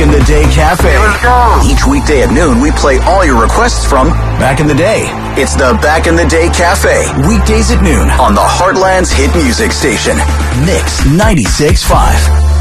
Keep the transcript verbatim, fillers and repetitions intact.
in the Day Cafe. Let's go. Each weekday at noon, we play all your requests from back in the day. It's the Back in the Day Cafe. Weekdays at noon on the Heartland's hit music station, Mix ninety-six point five.